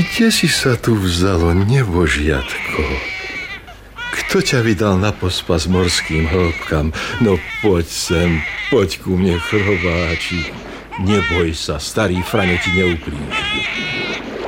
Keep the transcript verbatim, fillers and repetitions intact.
Kde si sa tu vzalo, nebožiatko? Kto ťa vydal na pospas morským hĺbkam? No poď sem, poď ku mne, chrobáčik. Neboj sa, starý Fraňo ti neublíži.